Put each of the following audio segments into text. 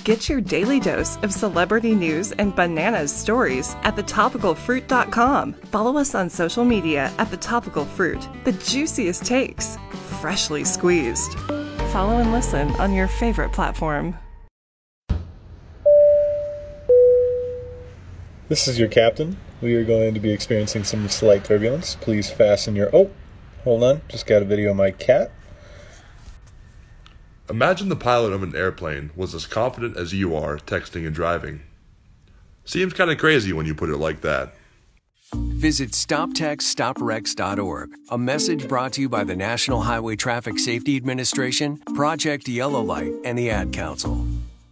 Get your daily dose of celebrity news and bananas stories at thetopicalfruit.com. Follow us on social media at The Topical Fruit. The juiciest takes, freshly squeezed. Follow and listen on your favorite platform. This is your captain. We are going to be experiencing some slight turbulence. Please fasten your... Oh, hold on. Just got a video of my cat. Imagine the pilot of an airplane was as confident as you are texting and driving. Seems kind of crazy when you put it like that. Visit StopTextStopWrecks.org. A message brought to you by the National Highway Traffic Safety Administration, Project Yellow Light, and the Ad Council.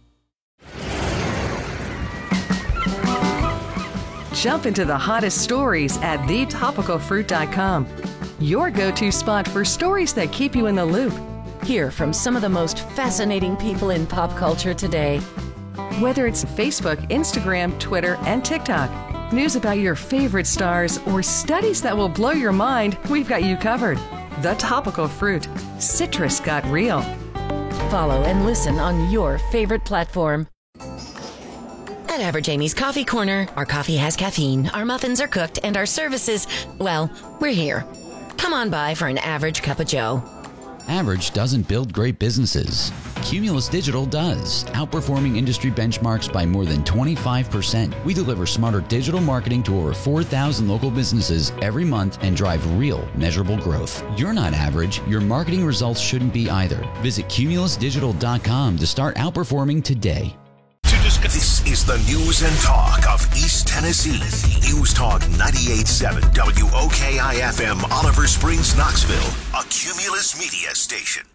Jump into the hottest stories at thetopicalfruit.com. Your go-to spot for stories that keep you in the loop. Hear from some of the most fascinating people in pop culture today. Whether it's Facebook, Instagram, Twitter, and TikTok, news about your favorite stars, or studies that will blow your mind, we've got you covered. The Topical Fruit. Citrus got real. Follow and listen on your favorite platform. At Average Amy's Coffee Corner, our coffee has caffeine, our muffins are cooked, and our services, well, we're here. Come on by for an average cup of joe. Average doesn't build great businesses. Cumulus Digital does, outperforming industry benchmarks by more than 25%. We deliver smarter digital marketing to over 4,000 local businesses every month and drive real, measurable growth. You're not average. Your marketing results shouldn't be either. Visit cumulusdigital.com to start outperforming today. This is the news and talk of East Tennessee. News Talk 98.7 WOKI-FM, Oliver Springs, Knoxville, a Cumulus Media station.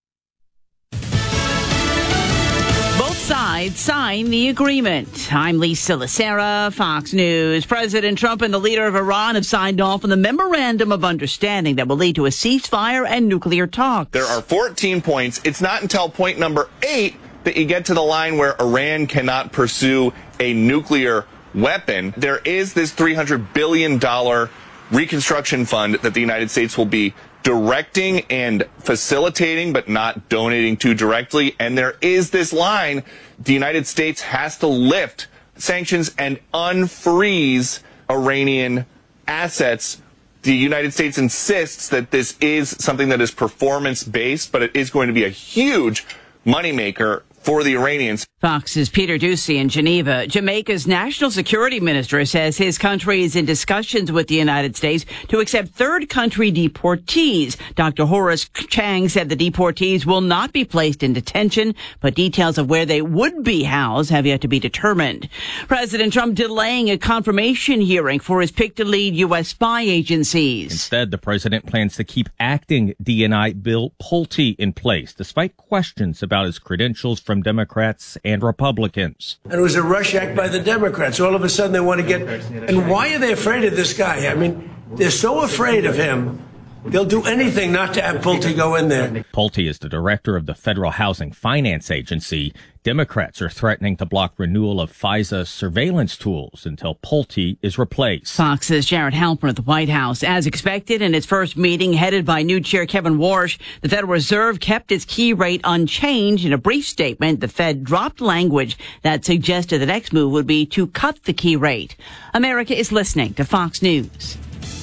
Both sides sign the agreement. I'm Lisa Lacera, Fox News. President Trump and the leader of Iran have signed off on the memorandum of understanding that will lead to a ceasefire and nuclear talks. There are 14 points. It's not until point number 8 that you get to the line where Iran cannot pursue a nuclear weapon. There is this $300 billion reconstruction fund that the United States will be directing and facilitating, but not donating to directly. And there is this line: the United States has to lift sanctions and unfreeze Iranian assets. The United States insists that this is something that is performance-based, but it is going to be a huge moneymaker for the Iranians. Fox's Peter Doocy in Geneva. Jamaica's national security minister says his country is in discussions with the United States to accept third country deportees. Dr. Horace Chang said the deportees will not be placed in detention, but details of where they would be housed have yet to be determined. President Trump delaying a confirmation hearing for his pick to lead U.S. spy agencies. Instead, the president plans to keep acting DNI Bill Pulte in place, despite questions about his credentials from Democrats and Republicans. And it was a rush act by the Democrats. All of a sudden they want to get... And why are they afraid of this guy? I mean, they're so afraid of him, they'll do anything not to have Pulte go in there. Pulte is the director of the Federal Housing Finance Agency. Democrats are threatening to block renewal of FISA surveillance tools until Pulte is replaced. Fox's Jared Halpern at the White House. As expected, in its first meeting headed by new chair Kevin Warsh, the Federal Reserve kept its key rate unchanged. In a brief statement, the Fed dropped language that suggested the next move would be to cut the key rate. America is listening to Fox News.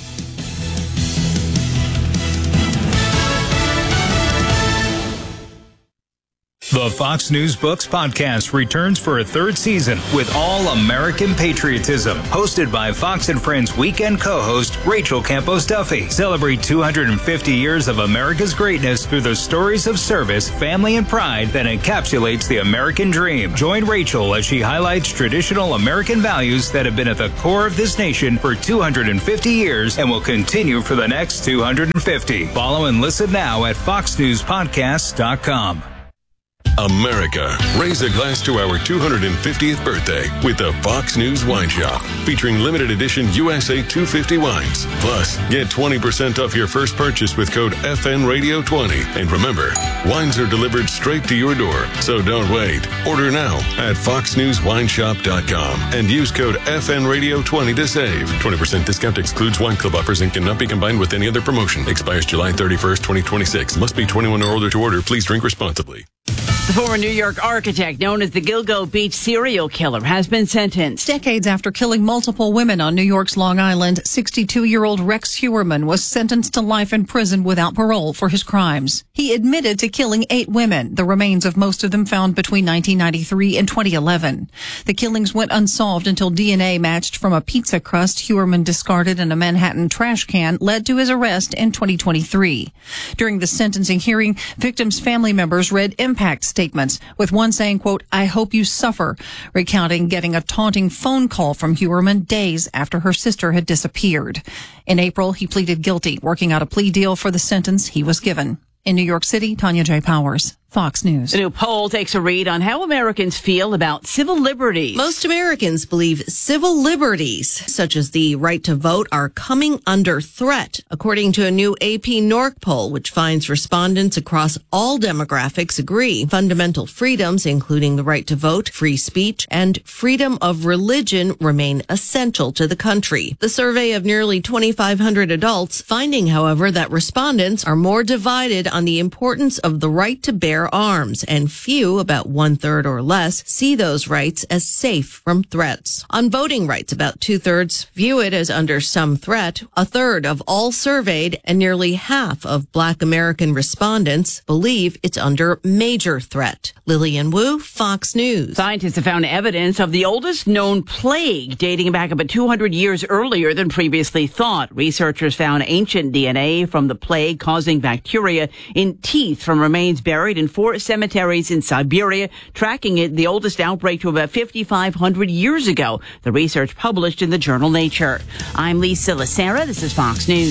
The Fox News Books podcast returns for a third season with all American patriotism. Hosted by Fox and Friends weekend co-host Rachel Campos Duffy. Celebrate 250 years of America's greatness through the stories of service, family, and pride that encapsulates the American dream. Join Rachel as she highlights traditional American values that have been at the core of this nation for 250 years and will continue for the next 250. Follow and listen now at foxnewspodcasts.com. America, raise a glass to our 250th birthday with the Fox News Wine Shop, featuring limited edition USA 250 wines. Plus, get 20% off your first purchase with code FNRadio20. And remember, wines are delivered straight to your door, so don't wait. Order now at foxnewswineshop.com and use code FNRadio20 to save. 20% discount excludes wine club offers and cannot be combined with any other promotion. Expires July 31st, 2026. Must be 21 or older to order. Please drink responsibly. The former New York architect known as the Gilgo Beach serial killer has been sentenced. Decades after killing multiple women on New York's Long Island, 62-year-old Rex Heuermann was sentenced to life in prison without parole for his crimes. He admitted to killing 8 women, the remains of most of them found between 1993 and 2011. The killings went unsolved until DNA matched from a pizza crust Heuermann discarded in a Manhattan trash can led to his arrest in 2023. During the sentencing hearing, victims' family members read impact statements, with one saying, quote, "I hope you suffer," recounting getting a taunting phone call from Heuermann days after her sister had disappeared. In April, he pleaded guilty, working out a plea deal for the sentence he was given. In New York City, Tanya J. Powers, Fox News. The new poll takes a read on how Americans feel about civil liberties. Most Americans believe civil liberties, such as the right to vote, are coming under threat, according to a new AP NORC poll, which finds respondents across all demographics agree. Fundamental freedoms, including the right to vote, free speech, and freedom of religion, remain essential to the country. The survey of nearly 2,500 adults, finding, however, that respondents are more divided on the importance of the right to bear arms, and few, about 1/3 or less, see those rights as safe from threats. On voting rights, about 2/3 view it as under some threat. 1/3 of all surveyed and nearly half of Black American respondents believe it's under major threat. Lillian Wu, Fox News. Scientists have found evidence of the oldest known plague dating back about 200 years earlier than previously thought. Researchers found ancient DNA from the plague causing bacteria in teeth from remains buried in 4 cemeteries in Siberia, tracking it the oldest outbreak to about 5,500 years ago. The research published in the journal Nature. I'm Lisa Lacera. This is Fox News.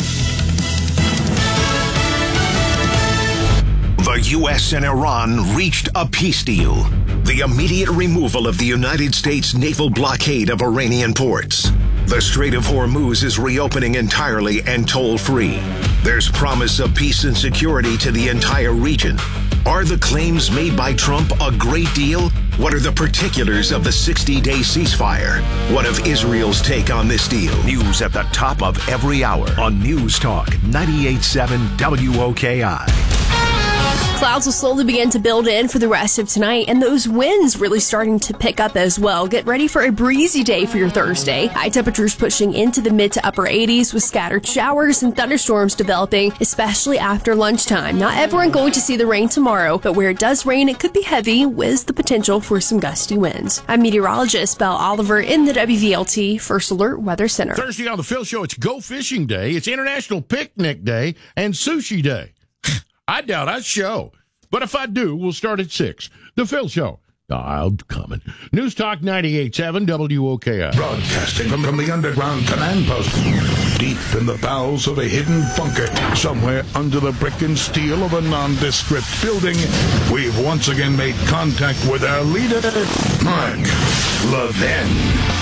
The U.S. and Iran reached a peace deal. The immediate removal of the United States naval blockade of Iranian ports. The Strait of Hormuz is reopening entirely and toll-free. There's promise of peace and security to the entire region. Are the claims made by Trump a great deal? What are the particulars of the 60-day ceasefire? What of Israel's take on this deal? News at the top of every hour on News Talk 98.7 WOKI. Clouds will slowly begin to build in for the rest of tonight, and those winds really starting to pick up as well. Get ready for a breezy day for your Thursday. High temperatures pushing into the mid to upper 80s with scattered showers and thunderstorms developing, especially after lunchtime. Not everyone going to see the rain tomorrow, but where it does rain, it could be heavy with the potential for some gusty winds. I'm meteorologist Belle Oliver in the WVLT First Alert Weather Center. Thursday on the Phil Show, it's Go Fishing Day, it's International Picnic Day, and Sushi Day. I doubt I show, but if I do, we'll start at 6. The Phil Show. I'm coming. News Talk 98.7 WOKI. Broadcasting from the underground command post, deep in the bowels of a hidden bunker, somewhere under the brick and steel of a nondescript building, we've once again made contact with our leader, Mark Levin.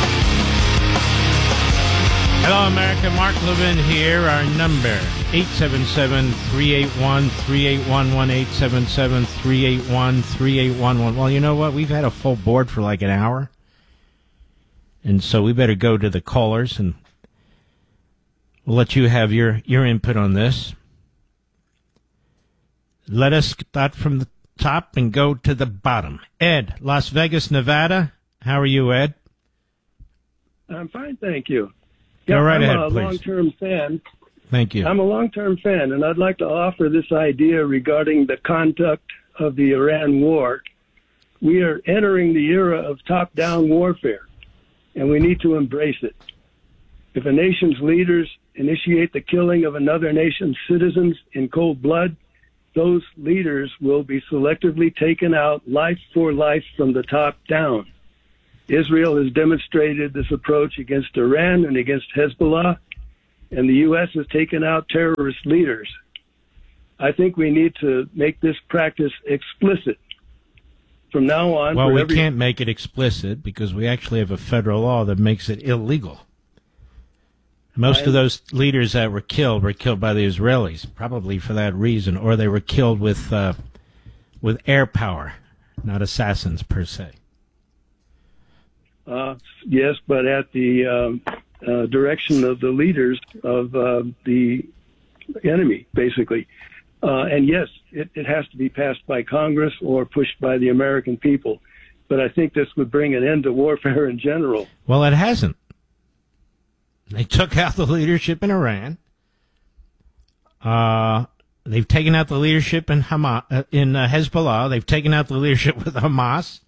Hello, America. Mark Levin here. Our number, 877-381-3811, 877-381-3811. Well, you know what? We've had a full board for like an hour. And so we better go to the callers, and we'll let you have your input on this. Let us start from the top and go to the bottom. Ed, Las Vegas, Nevada. How are you, Ed? I'm fine, thank you. Go right ahead, I'm a please. long-term fan. Thank you. I'm a long-term fan, and I'd like to offer this idea regarding the conduct of the Iran war. We are entering the era of top-down warfare, and we need to embrace it. If a nation's leaders initiate the killing of another nation's citizens in cold blood, those leaders will be selectively taken out life for life from the top down. Israel has demonstrated this approach against Iran and against Hezbollah, and the U.S. has taken out terrorist leaders. I think we need to make this practice explicit from now on. Well, we can't make it explicit because we actually have a federal law that makes it illegal. Most of those leaders that were killed by the Israelis, probably for that reason, or they were killed with air power, not assassins per se. Yes, but at the direction of the leaders of the enemy, basically. And yes, it has to be passed by Congress or pushed by the American people. But I think this would bring an end to warfare in general. Well, it hasn't. They took out the leadership in Iran. They've taken out the leadership in Hezbollah. They've taken out the leadership with Hamas.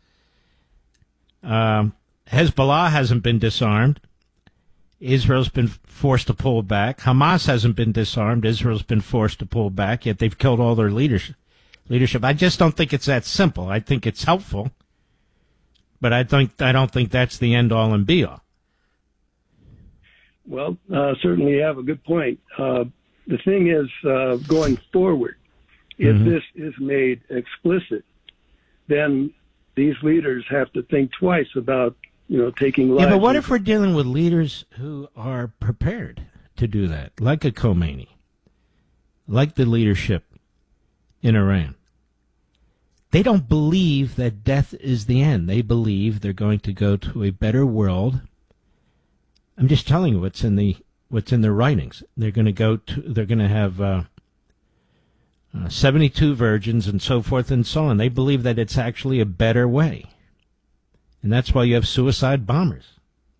Hezbollah hasn't been disarmed. Israel's been forced to pull back. Hamas hasn't been disarmed. Israel's been forced to pull back, yet they've killed all their leadership. I just don't think it's that simple. I think it's helpful, but I don't think that's the end-all and be-all. Well, certainly you have a good point. The thing is, going forward, if this is made explicit, then these leaders have to think twice about, taking lives. Yeah, but what if we're dealing with leaders who are prepared to do that, like a Khomeini, like the leadership in Iran? They don't believe that death is the end. They believe they're going to go to a better world. I'm just telling you what's in their writings. They're going to have 72 virgins and so forth and so on. They believe that it's actually a better way. And that's why you have suicide bombers.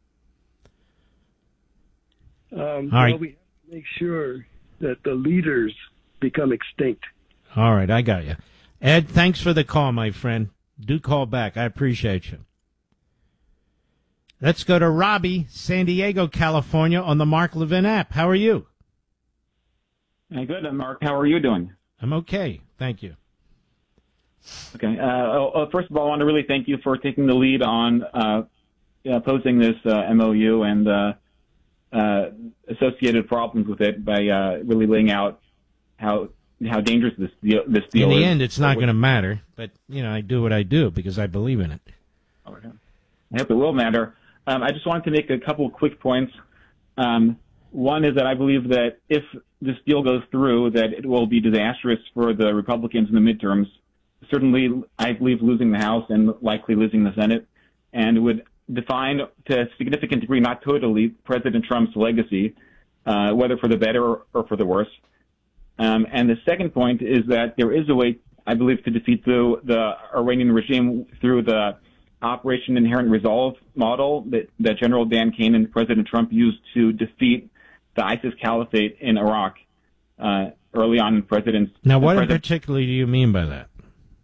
All right. We have to make sure that the leaders become extinct. All right, I got you. Ed, thanks for the call, my friend. Do call back. I appreciate you. Let's go to Robbie, San Diego, California, on the Mark Levin app. How are you? Good, Mark. How are you doing? I'm okay. Thank you. Okay. First of all, I want to really thank you for taking the lead on opposing this MOU and associated problems with it by really laying out how dangerous this deal is. In the end, it's not going to matter, but I do what I do because I believe in it. Okay. I hope it will matter. I just wanted to make a couple of quick points. One is that I believe that if this deal goes through, that it will be disastrous for the Republicans in the midterms. Certainly, I believe losing the House and likely losing the Senate, and would define to a significant degree, not totally, President Trump's legacy, whether for the better or for the worse. And the second point is that there is a way, I believe, to defeat the Iranian regime through the Operation Inherent Resolve model that General Dan Kane and President Trump used to defeat the ISIS caliphate in Iraq early on in President's... Now, what in particular do you mean by that?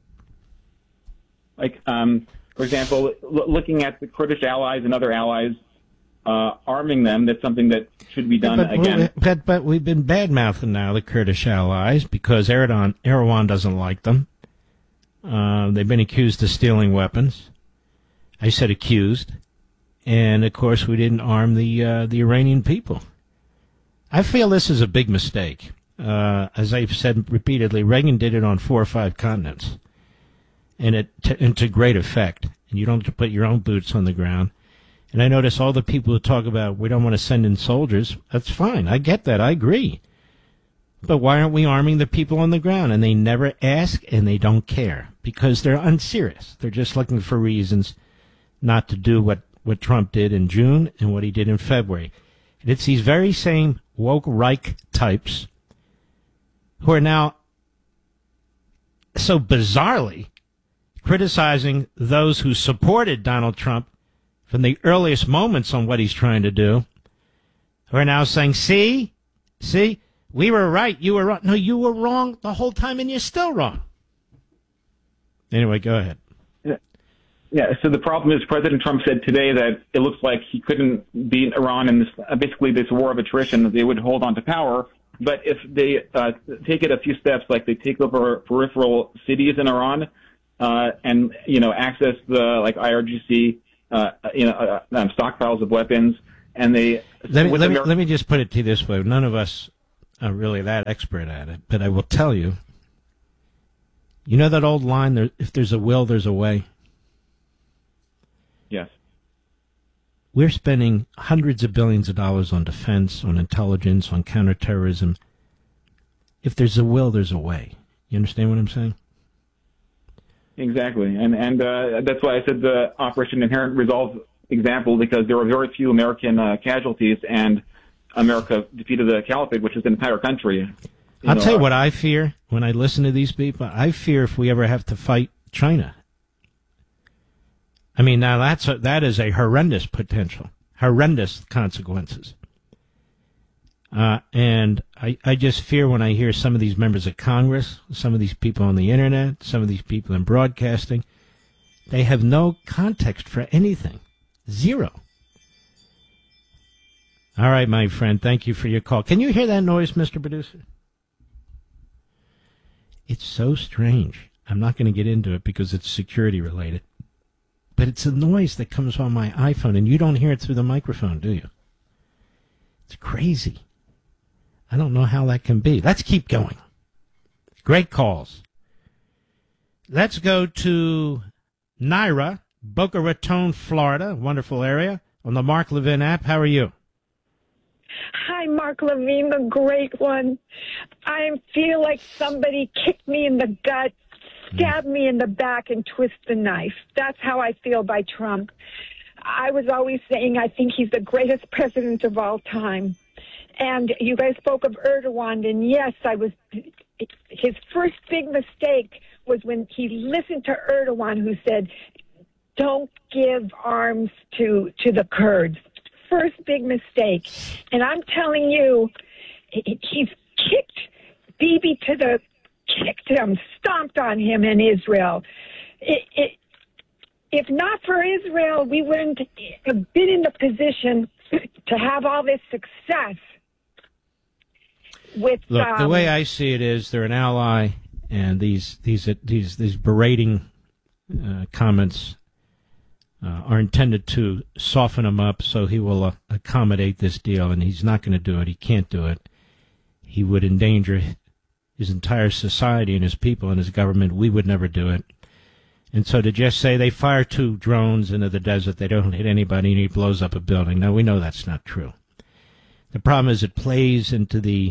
Like, for example, looking at the Kurdish allies and other allies, arming them, that's something that should be done again. But we've been bad-mouthing now the Kurdish allies because Erdogan doesn't like them. They've been accused of stealing weapons. I said accused. And, of course, we didn't arm the Iranian people. I feel this is a big mistake. As I've said repeatedly, Reagan did it on 4 or 5 continents. And to great effect. And you don't have to put your own boots on the ground. And I notice all the people who talk about we don't want to send in soldiers. That's fine. I get that. I agree. But why aren't we arming the people on the ground? And they never ask and they don't care because they're unserious. They're just looking for reasons not to do what Trump did in June and what he did in February. And it's these very same woke Reich types who are now so bizarrely criticizing those who supported Donald Trump from the earliest moments on what he's trying to do, who are now saying, see, we were right, you were wrong. No, you were wrong the whole time, and you're still wrong. Anyway, go ahead. Yeah, so the problem is President Trump said today that it looks like he couldn't beat Iran in this war of attrition, that they would hold on to power. But if they take it a few steps, like they take over peripheral cities in Iran, and access the IRGC stockpiles of weapons, and they let me just put it to you this way: none of us are really that expert at it, but I will tell you. You know that old line: "If there's a will, there's a way." Yes. We're spending hundreds of billions of dollars on defense, on intelligence, on counterterrorism. If there's a will, there's a way. You understand what I'm saying? Exactly, and that's why I said the Operation Inherent Resolve example, because there were very few American casualties, and America defeated the caliphate, which is an entire country. I'll tell you what I fear when I listen to these people. I fear if we ever have to fight China. I mean, now that is a horrendous potential, horrendous consequences. And I just fear when I hear some of these members of Congress, some of these people on the internet, some of these people in broadcasting, they have no context for anything. Zero. All right, my friend, thank you for your call. Can you hear that noise, Mr. Producer? It's so strange. I'm not going to get into it because it's security related. But it's a noise that comes on my iPhone, and you don't hear it through the microphone, do you? It's crazy. I don't know how that can be. Let's keep going. Great calls. Let's go to Naira, Boca Raton, Florida, wonderful area, on the Mark Levin app. How are you? Hi, Mark Levine, the great one. I feel like somebody kicked me in the gut, stabbed me in the back, and twisted the knife. That's how I feel by Trump. I was always saying I think he's the greatest president of all time. And you guys spoke of Erdogan, and yes, his first big mistake was when he listened to Erdogan, who said, don't give arms to the Kurds. First big mistake. And I'm telling you, he's kicked Bibi kicked him, stomped on him in Israel. If not for Israel, we wouldn't have been in the position to have all this success. Look, the way I see it is they're an ally, and these berating comments are intended to soften him up so he will accommodate this deal, and he's not going to do it. He can't do it. He would endanger his entire society and his people and his government. We would never do it. And so to just say they fire 2 drones into the desert, they don't hit anybody, and he blows up a building. Now, we know that's not true. The problem is it plays into the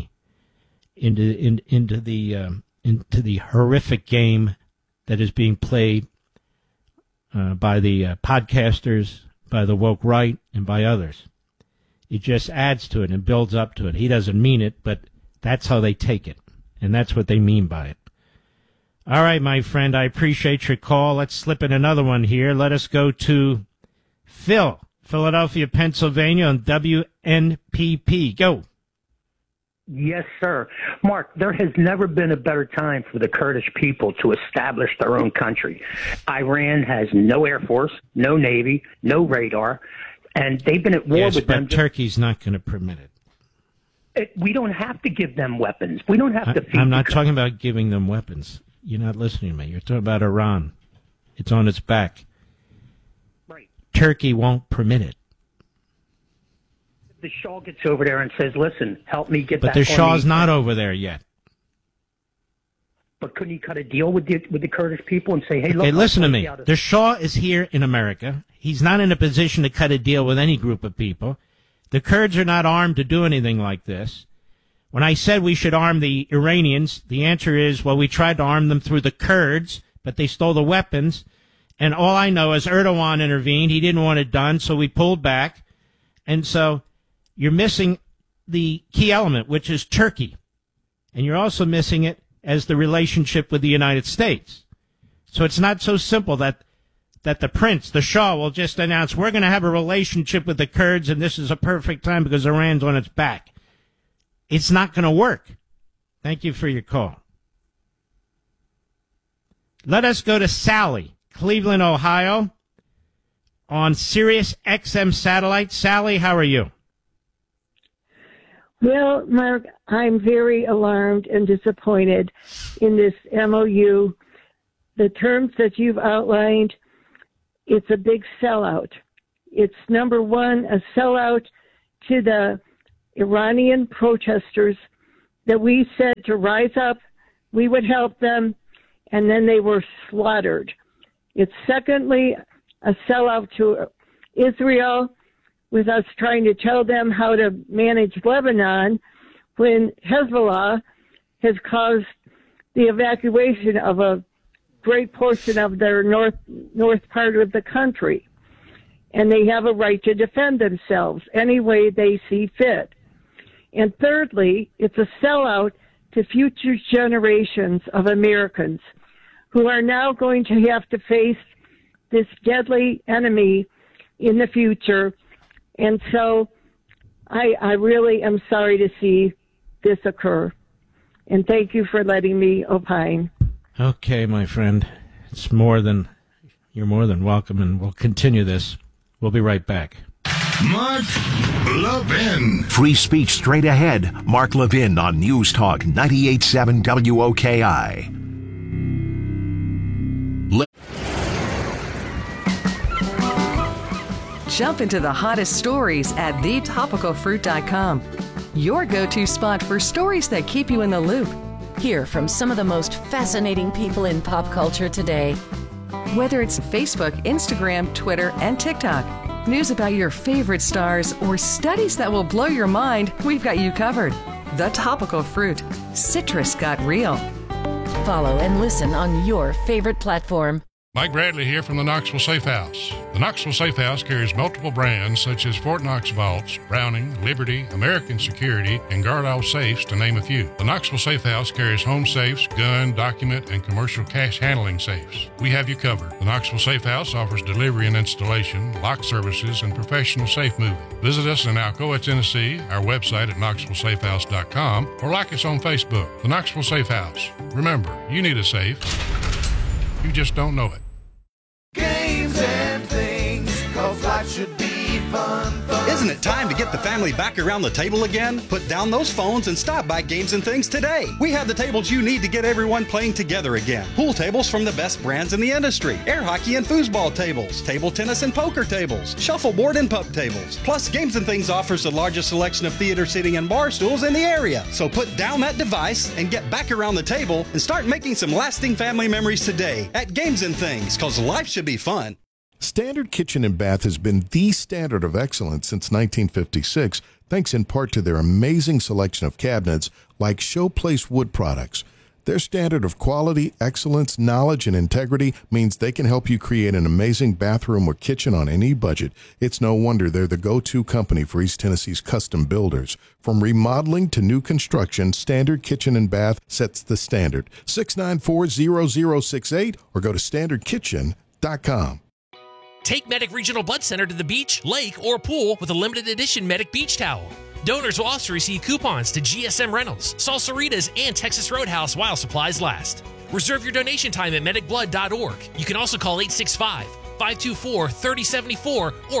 horrific game that is being played by the podcasters, by the woke right, and by others. It just adds to it and builds up to it. He doesn't mean it, but that's how they take it, and that's what they mean by it. All right, my friend, I appreciate your call. Let's slip in another one here. Let us go to Phil, Philadelphia, Pennsylvania, on WNPP. Go. Yes, sir. Mark, there has never been a better time for the Kurdish people to establish their own country. Iran has no air force, no navy, no radar, and they've been at war with them. Yes, but Turkey's not going to permit it. We don't have to give them weapons. We don't have to feed I'm not talking about giving them weapons. You're not listening to me. You're talking about Iran. It's on its back. Right. Turkey won't permit it. The Shah gets over there and says, listen, help me get that. But the Shah's not over there yet. But couldn't he cut a deal with the Kurdish people and say, hey, look. Okay, listen to me. The Shah is here in America. He's not in a position to cut a deal with any group of people. The Kurds are not armed to do anything like this. When I said we should arm the Iranians, the answer is, well, we tried to arm them through the Kurds, but they stole the weapons. And all I know is Erdogan intervened. He didn't want it done, so we pulled back. And so you're missing the key element, which is Turkey. And you're also missing it as the relationship with the United States. So it's not so simple that the prince, the Shah, will just announce, we're going to have a relationship with the Kurds, and this is a perfect time because Iran's on its back. It's not going to work. Thank you for your call. Let us go to Sally, Cleveland, Ohio, on Sirius XM satellite. Sally, how are you? Well, Mark, I'm very alarmed and disappointed in this MOU. The terms that you've outlined, it's a big sellout. It's, number one, a sellout to the Iranian protesters that we said to rise up, we would help them, and then they were slaughtered. It's, secondly, a sellout to Israel, with us trying to tell them how to manage Lebanon when Hezbollah has caused the evacuation of a great portion of their north part of the country. And they have a right to defend themselves any way they see fit. And thirdly, it's a sellout to the future generations of Americans who are now going to have to face this deadly enemy in the future. And so I really am sorry to see this occur. And thank you for letting me opine. Okay, my friend. You're more than welcome, and we'll continue this. We'll be right back. Mark Levin. Free speech straight ahead. Mark Levin on News Talk 98.7 WOKI. Jump into the hottest stories at thetopicalfruit.com. Your go-to spot for stories that keep you in the loop. Hear from some of the most fascinating people in pop culture today. Whether it's Facebook, Instagram, Twitter, and TikTok, news about your favorite stars, or studies that will blow your mind, we've got you covered. The Topical Fruit. Citrus got real. Follow and listen on your favorite platform. Mike Bradley here from the Knoxville Safe House. The Knoxville Safe House carries multiple brands such as Fort Knox Vaults, Browning, Liberty, American Security, and Guardall Safes, to name a few. The Knoxville Safe House carries home safes, gun, document, and commercial cash handling safes. We have you covered. The Knoxville Safe House offers delivery and installation, lock services, and professional safe moving. Visit us in Alcoa, Tennessee, our website at knoxvillesafehouse.com, or like us on Facebook. The Knoxville Safe House. Remember, you need a safe. You just don't know it. Games and things, 'cause life should be fun. Isn't it time to get the family back around the table again? Put down those phones and stop by Games and Things today. We have the tables you need to get everyone playing together again. Pool tables from the best brands in the industry. Air hockey and foosball tables. Table tennis and poker tables. Shuffleboard and puck tables. Plus, Games and Things offers the largest selection of theater seating and bar stools in the area. So put down that device and get back around the table and start making some lasting family memories today at Games and Things, because life should be fun. Standard Kitchen and Bath has been the standard of excellence since 1956, thanks in part to their amazing selection of cabinets like Showplace wood products. Their standard of quality, excellence, knowledge, and integrity means they can help you create an amazing bathroom or kitchen on any budget. It's no wonder they're the go-to company for East Tennessee's custom builders. From remodeling to new construction, Standard Kitchen and Bath sets the standard. 694-0068 or go to standardkitchen.com. Take Medic Regional Blood Center to the beach, lake, or pool with a limited edition Medic Beach Towel. Donors will also receive coupons to GSM Rentals, Salsaritas, and Texas Roadhouse while supplies last. Reserve your donation time at medicblood.org. You can also call 865-524-3074 or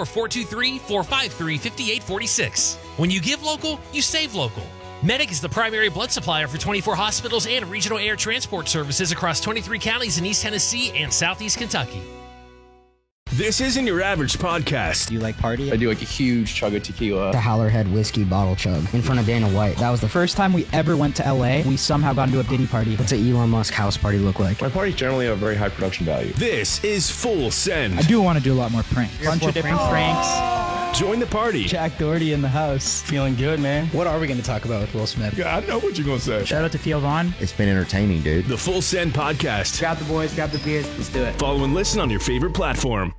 423-453-5846. When you give local, you save local. Medic is the primary blood supplier for 24 hospitals and regional air transport services across 23 counties in East Tennessee and Southeast Kentucky. This isn't your average podcast. Do you like party? I do like a huge chug of tequila. The Howlerhead whiskey bottle chug in front of Dana White. That was the first time we ever went to LA. We somehow got into a Diddy party. What's an Elon Musk house party look like? My parties generally have very high production value. This is Full Send. I do want to do a lot more pranks. A bunch of different pranks. Join the party. Jack Doherty in the house. Feeling good, man. What are we going to talk about with Will Smith? Yeah, I know what you're going to say. Shout out to Theo Vaughn. It's been entertaining, dude. The Full Send Podcast. Grab the boys, grab the beers. Let's do it. Follow and listen on your favorite platform.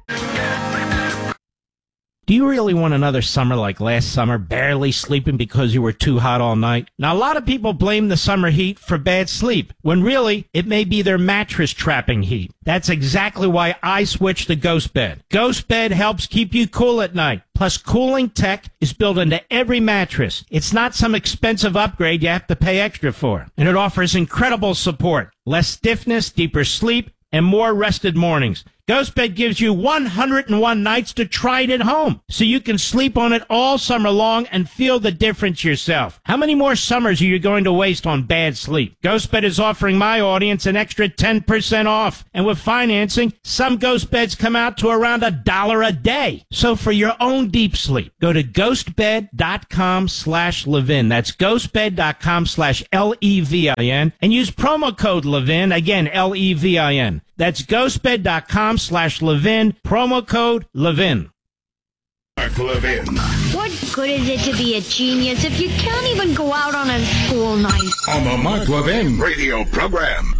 Do you really want another summer like last summer, barely sleeping because you were too hot all night? Now, a lot of people blame the summer heat for bad sleep, when really, it may be their mattress trapping heat. That's exactly why I switched to Ghost Bed. Ghost Bed helps keep you cool at night. Plus, cooling tech is built into every mattress. It's not some expensive upgrade you have to pay extra for. And it offers incredible support, less stiffness, deeper sleep, and more rested mornings. Ghost Bed gives you 101 nights to try it at home, so you can sleep on it all summer long and feel the difference yourself. How many more summers are you going to waste on bad sleep? Ghost Bed is offering my audience an extra 10% off, and with financing, some Ghost Beds come out to around $1 a day. So for your own deep sleep, go to ghostbed.com/Levin. That's ghostbed.com/LEVIN, and use promo code Levin, again, LEVIN. That's ghostbed.com/Levin, promo code Levin. Mark Levin. What good is it to be a genius if you can't even go out on a school night? On the Mark Levin radio program.